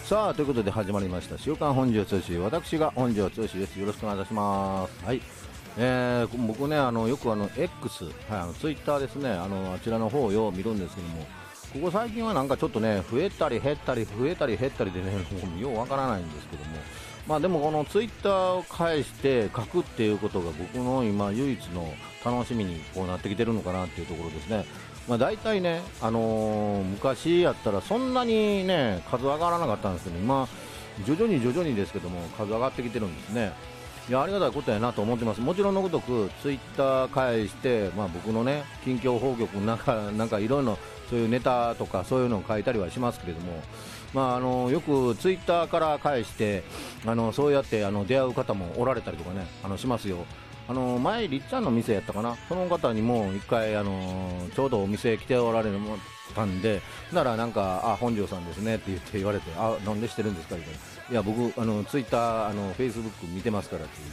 さあということで始まりました週刊本庄剛志、私が本庄剛志です。よろしくお願いいたします。はい、僕ねよくX、はい、ツイッターですね、あちらの方をよう見るんですけども、ここ最近はなんかちょっとね増えたり減ったり増えたり減ったりでねようわからないんですけども、まあでもこのツイッターを介して書くっていうことが僕の今唯一の楽しみにこうなってきてるのかなっていうところですね。まあ、大体ね、昔やったらそんなにね数上がらなかったんですけど、今徐々にですけども数上がってきてるんですね。いやありがたいことやなと思ってます。もちろんのごとくツイッター介して、まあ、僕のね近況報告なんかいろいろそういうネタとかそういうのを書いたりはしますけれども、まあ、よくツイッターから返してそうやって出会う方もおられたりとかねしますよ。前りっちゃんの店やったかな、その方にも一回ちょうどお店来ておられたんで、ならなんか本庄さんですねって言われて、なんでしてるんですかみたいな、いや僕ツイッターフェイスブック見てますからって言って、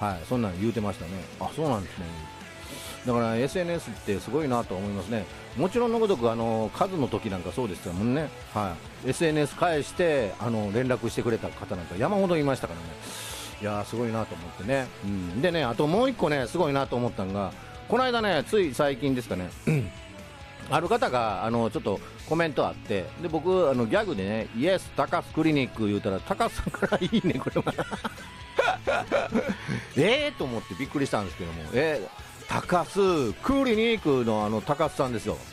はい、そんなん言うてましたね。あ、そうなんですね。だから SNS ってすごいなと思いますね。もちろんのごとく数の時なんかそうですもんね、はい、SNS 返して連絡してくれた方なんか山ほどいましたからね。いやーすごいなと思ってね、でね、あともう一個ねすごいなと思ったのが、この間ねつい最近ですかねある方がちょっとコメントあって、で僕ギャグでねイエス高須クリニック言うたら高須さんからいいねこれはと思ってびっくりしたんですけども、高須クリニックの高須さんですよ。